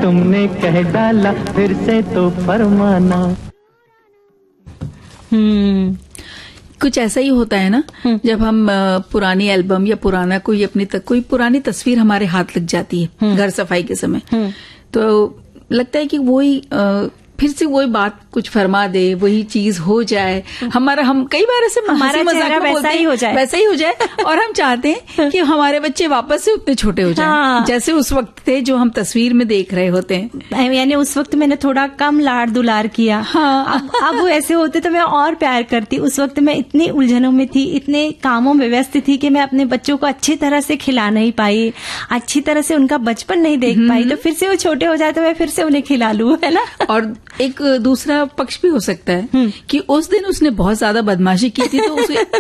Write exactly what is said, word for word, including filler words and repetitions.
तुमने कह डाला फिर से तो फरमाना। हम्म कुछ ऐसा ही होता है ना, जब हम पुरानी एल्बम या पुराना कोई अपनी तक, कोई पुरानी तस्वीर हमारे हाथ लग जाती है घर सफाई के समय, तो लगता है कि वही फिर से वही बात कुछ फरमा दे, वही चीज हो जाए, हमारा हम कई बार ऐसे हमारा चेहरा वैसा ही हो जाए वैसा ही हो जाए और हम चाहते हैं कि हमारे बच्चे वापस से उतने छोटे हो जाएं, हाँ। जैसे उस वक्त थे जो हम तस्वीर में देख रहे होते हैं। यानी उस वक्त मैंने थोड़ा कम लाड़ दुलार किया, हाँ। अब, अब वो ऐसे होते तो मैं और प्यार करती। उस वक्त मैं इतनी उलझनों में थी, इतने कामों में व्यस्त थी कि मैं अपने बच्चों को अच्छी तरह से खिला नहीं पाई, अच्छी तरह से उनका बचपन नहीं देख पाई। तो फिर से वो छोटे हो जाए तो मैं फिर से उन्हें खिला लूं, है ना। और एक दूसरा पक्ष भी हो सकता है कि उस दिन उसने बहुत ज्यादा बदमाशी की थी तो उसे